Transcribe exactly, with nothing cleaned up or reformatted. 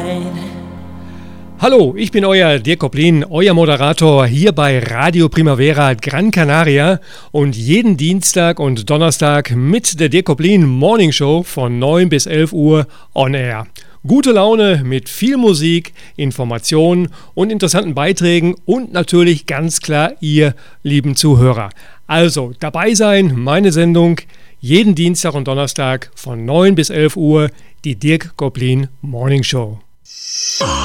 Hallo, ich bin euer Dirk Koplin, euer Moderator hier bei Radio Primavera Gran Canaria und jeden Dienstag und Donnerstag mit der Dirk Koplin Morning Show von neun bis elf Uhr on air. Gute Laune mit viel Musik, Informationen und interessanten Beiträgen und natürlich ganz klar ihr lieben Zuhörer. Also dabei sein, meine Sendung jeden Dienstag und Donnerstag von neun bis elf Uhr, die Dirk Koplin Morning Show.